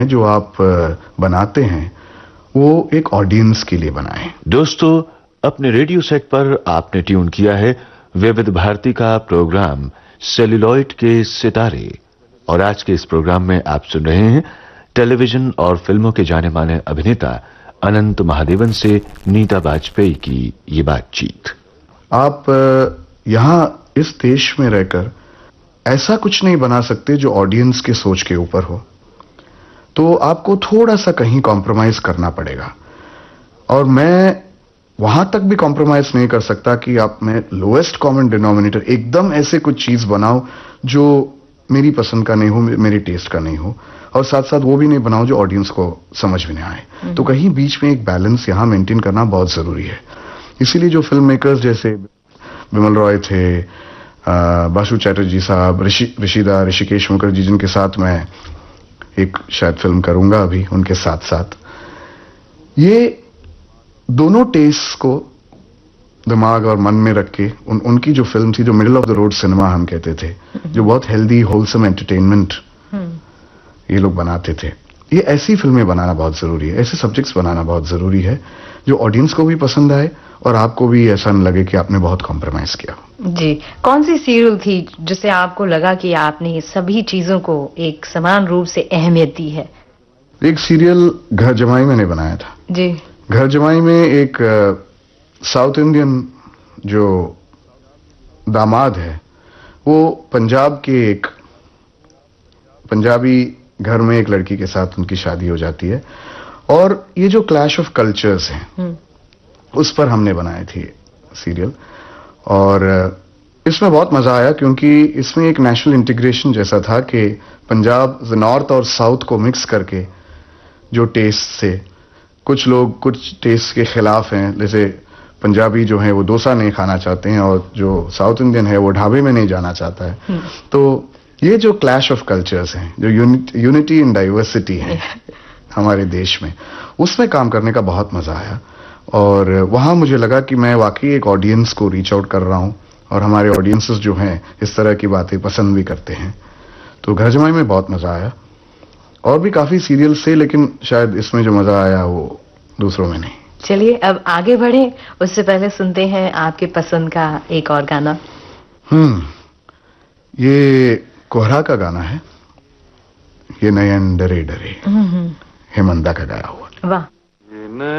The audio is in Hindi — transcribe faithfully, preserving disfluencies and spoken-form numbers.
जो आप बनाते हैं वो एक ऑडियंस के लिए बनाएं। दोस्तों, अपने रेडियो सेट पर आपने ट्यून किया है विविध भारती का प्रोग्राम सेल्यूलॉइड के सितारे, और आज के इस प्रोग्राम में आप सुन रहे हैं टेलीविजन और फिल्मों के जाने माने अभिनेता अनंत महादेवन से नीता बाजपेयी की ये बातचीत। आप यहाँ इस देश में रहकर ऐसा कुछ नहीं बना सकते जो ऑडियंस के सोच के ऊपर हो, तो आपको थोड़ा सा कहीं कॉम्प्रोमाइज करना पड़ेगा। और मैं वहां तक भी कॉम्प्रोमाइज नहीं कर सकता कि आप मैं लोएस्ट कॉमन डिनोमिनेटर एकदम ऐसे कुछ चीज बनाओ जो मेरी पसंद का नहीं हो, मेरे टेस्ट का नहीं हो, और साथ साथ वो भी नहीं बनाओ जो ऑडियंस को समझ में नहीं आए। तो कहीं बीच में एक बैलेंस यहां मेंटेन करना बहुत जरूरी है। इसीलिए जो फिल्म मेकर्स जैसे बिमल रॉय थे, बासु चैटर्जी साहब, ऋषि ऋषिदा ऋषिकेश मुखर्जी, जिनके साथ मैं एक शायद फिल्म करूंगा अभी उनके साथ साथ, ये दोनों टेस्ट को दिमाग और मन में रख के उन, उनकी जो फिल्म थी, जो middle of the road cinema हम कहते थे, जो बहुत हेल्दी होलसम एंटरटेनमेंट ये लोग बनाते थे, ये ऐसी फिल्में बनाना बहुत जरूरी है, ऐसे सब्जेक्ट्स बनाना बहुत जरूरी है जो ऑडियंस को भी पसंद आए और आपको भी ऐसा न लगे कि आपने बहुत कॉम्प्रोमाइज किया। जी, कौन सी सीरियल थी जिससे आपको लगा कि आपने सभी चीजों को एक समान रूप से अहमियत दी है? एक सीरियल घर जमाई मैंने बनाया था जी। घर जमाई में एक साउथ इंडियन जो दामाद है, वो पंजाब के एक पंजाबी घर में एक लड़की के साथ उनकी शादी हो जाती है, और ये जो क्लैश ऑफ कल्चर्स हैं उस पर हमने बनाई थी सीरियल। और इसमें बहुत मजा आया क्योंकि इसमें एक नेशनल इंटीग्रेशन जैसा था कि पंजाब नॉर्थ और साउथ को मिक्स करके जो टेस्ट से कुछ लोग कुछ टेस्ट के खिलाफ हैं, जैसे पंजाबी जो है वो डोसा नहीं खाना चाहते हैं और जो साउथ इंडियन है वो ढाबे में नहीं जाना चाहता है। तो ये जो क्लैश ऑफ कल्चर्स हैं, जो यूनिटी इन डाइवर्सिटी है हमारे देश में, उसमें काम करने का बहुत मजा आया। और वहां मुझे लगा कि मैं वाकई एक ऑडियंस को रीच आउट कर रहा हूं और हमारे ऑडियंसेस जो हैं इस तरह की बातें पसंद भी करते हैं। तो घर जमाई में बहुत मजा आया। और भी काफी सीरियल्स थे, लेकिन शायद इसमें जो मजा आया वो दूसरों में नहीं। चलिए अब आगे बढ़े, उससे पहले सुनते हैं आपके पसंद का एक और गाना। हम्म ये कोहरा का गाना है, ये नयन डरे डरे, हेमंता का गाया हुआ। वाह।